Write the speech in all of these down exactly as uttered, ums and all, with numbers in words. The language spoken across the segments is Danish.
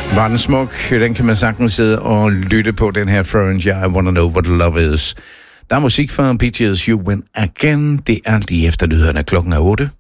Var den smuk? Den kan man sagtens sidde og lytte på, den her Florence, I Wanna Know What Love Is. Der er musik fra B T S's You Win Again. Det er lige efter nyhederne. Klokken er otte.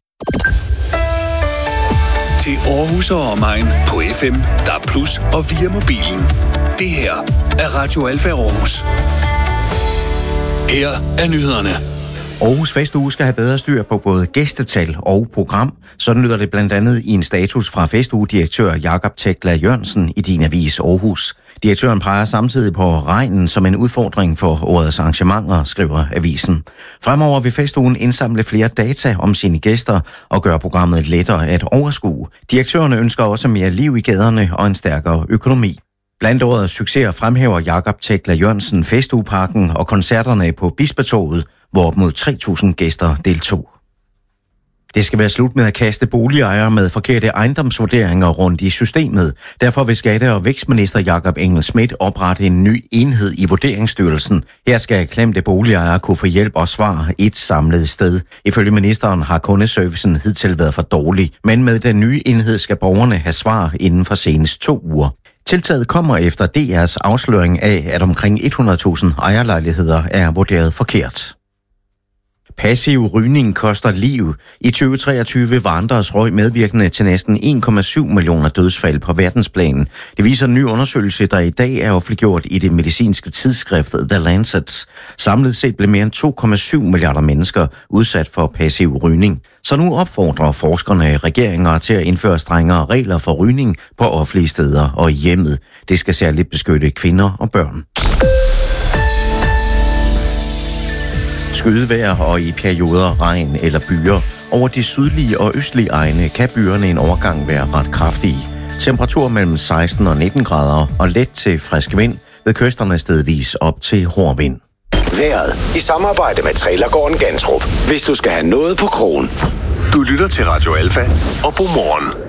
Til Aarhus og omegn på F M, D A B plus og via mobilen. Det her er Radio Alfa Aarhus. Her er nyhederne. Aarhus Festuge skal have bedre styr på både gæstetal og program. Sådan lyder det blandt andet i en status fra Festuge-direktør Jakob Tekla Jørgensen i din avis Aarhus. Direktøren peger samtidig på regnen som en udfordring for årets arrangementer, skriver avisen. Fremover vil Festugen indsamle flere data om sine gæster og gøre programmet lettere at overskue. Direktørerne ønsker også mere liv i gaderne og en stærkere økonomi. Blandt årets succeser fremhæver Jakob Tekla Jørgensen Festugeparken og koncerterne på Bispetoget, hvor op mod tre tusind gæster deltog. Det skal være slut med at kaste boligejere med forkerte ejendomsvurderinger rundt i systemet. Derfor vil skatte- og vækstminister Jakob Engel-Schmidt oprette en ny enhed i Vurderingsstyrelsen. Her skal klemte boligejere kunne få hjælp og svar et samlet sted. Ifølge ministeren har kundeservicen hidtil været for dårlig, men med den nye enhed skal borgerne have svar inden for senest to uger. Tiltaget kommer efter D R's afsløring af, at omkring hundrede tusind ejerlejligheder er vurderet forkert. Passiv rygning koster liv. I tyve treogtyve var andres røg medvirkende til næsten en komma syv millioner dødsfald på verdensplanen. Det viser en ny undersøgelse, der i dag er offentliggjort i det medicinske tidsskrift The Lancet. Samlet set blev mere end to komma syv milliarder mennesker udsat for passiv rygning. Så nu opfordrer forskerne regeringer til at indføre strengere regler for rygning på offentlige steder og i hjemmet. Det skal særligt beskytte kvinder og børn. Skydevejr og i perioder regn eller byer. Over de sydlige og østlige egne kan byerne en overgang være ret kraftige. Temperatur mellem seksten og nitten grader og let til frisk vind, ved kysterne stedvis op til hård vind. Vejret i samarbejde med Trailergården Gantrup. Hvis du skal have noget på krogen. Du lytter til Radio Alfa og Godmorgen.